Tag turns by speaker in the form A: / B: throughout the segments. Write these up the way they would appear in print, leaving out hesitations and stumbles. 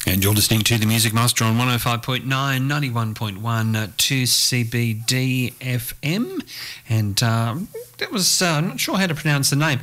A: And you're listening to the Music Master on 105.9, 91.1 2CBD FM. And that was, I'm not sure how to pronounce the name.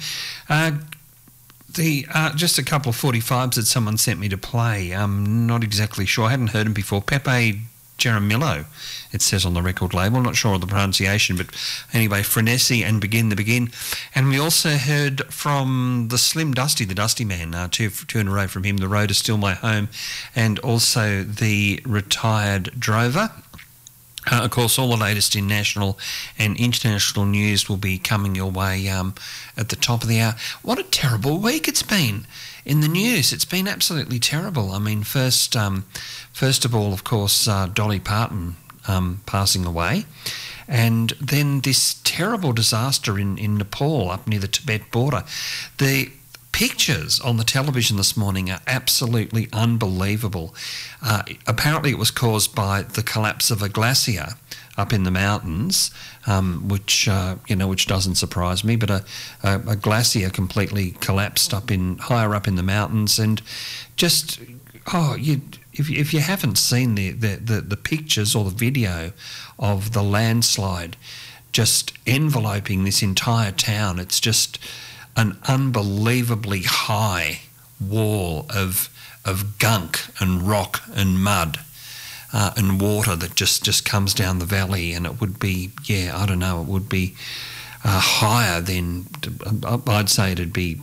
A: Just a couple of 45s that someone sent me to play. I'm not exactly sure. I hadn't heard them before. Pepe Jaramillo, it says on the record label. Not sure of the pronunciation, but anyway, Frenessi and Begin the Begin. And we also heard from the Slim Dusty, the Dusty Man, two in a row from him, The Road Is Still My Home, and also The Retired Drover. Of course, all the latest in national and international news will be coming your way at the top of the hour. What a terrible week it's been in the news. It's been absolutely terrible. I mean, first of all, of course, Dolly Parton passing away, and then this terrible disaster in Nepal up near the Tibet border. The pictures on the television this morning are absolutely unbelievable. Apparently it was caused by the collapse of a glacier up in the mountains, which doesn't surprise me, but a glacier completely collapsed higher up in the mountains, and just, if you haven't seen the pictures or the video of the landslide just enveloping this entire town, it's just an unbelievably high wall of gunk and rock and mud and water that just comes down the valley, and it would be, it would be higher than, I'd say it'd be,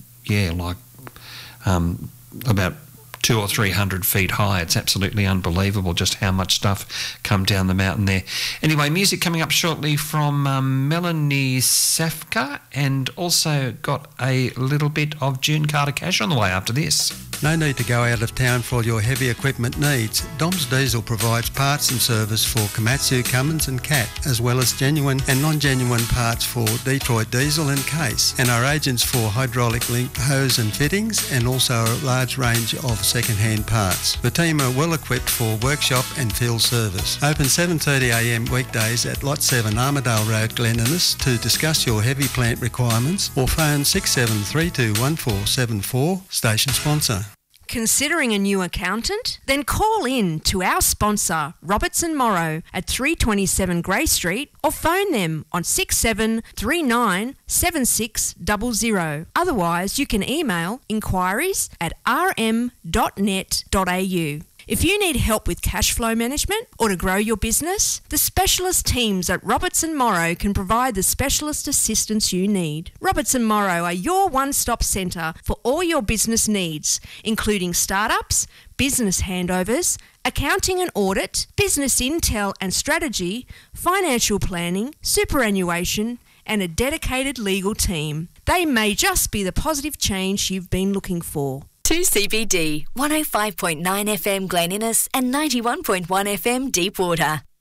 A: about 200 or 300 feet high. It's absolutely unbelievable just how much stuff come down the mountain there. Anyway, music coming up shortly from Melanie Safka, and also got a little bit of June Carter Cash on the way after this.
B: No need to go out of town for all your heavy equipment needs. Dom's Diesel provides parts and service for Komatsu, Cummins and Cat, as well as genuine and non-genuine parts for Detroit Diesel and Case, and are agents for hydraulic link hose and fittings, and also a large range of second-hand parts. The team are well equipped for workshop and field service. Open 7:30am weekdays at Lot 7 Armadale Road, Glen Innes, to discuss your heavy plant requirements, or phone 67321474, station sponsor.
C: Considering a new accountant? Then call in to our sponsor, Robertson Morrow, at 327 Grey Street, or phone them on 6739 7600. Otherwise, you can email inquiries@rm.net.au. If you need help with cash flow management or to grow your business, the specialist teams at Robertson Morrow can provide the specialist assistance you need. Robertson Morrow are your one-stop centre for all your business needs, including startups, business handovers, accounting and audit, business intel and strategy, financial planning, superannuation, and a dedicated legal team. They may just be the positive change you've been looking for.
D: 2CBD, 105.9 FM Glen Innes and 91.1 FM Deepwater.